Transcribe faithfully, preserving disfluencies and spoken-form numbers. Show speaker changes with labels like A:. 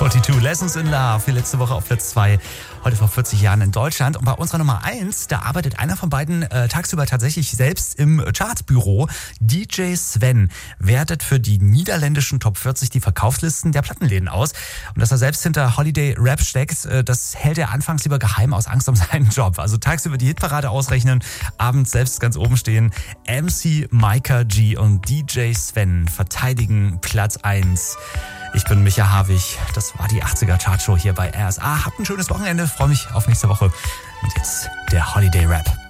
A: zweiundvierzig, Lessons in Love, die letzte Woche auf Platz zwei, heute vor vierzig Jahren in Deutschland. Und bei unserer Nummer eins, da arbeitet einer von beiden äh, tagsüber tatsächlich selbst im Chartbüro. D J Sven wertet für die niederländischen Top vierzig die Verkaufslisten der Plattenläden aus. Und dass er selbst hinter Holiday Rap steckt, äh, das hält er anfangs lieber geheim aus Angst um seinen Job. Also tagsüber die Hitparade ausrechnen, abends selbst ganz oben stehen. M C Micah G und D J Sven verteidigen Platz eins. Ich bin Micha Havig. Das war die achtziger Chartshow hier bei R S A. Habt ein schönes Wochenende. Freue mich auf nächste Woche. Und jetzt der Holiday Rap.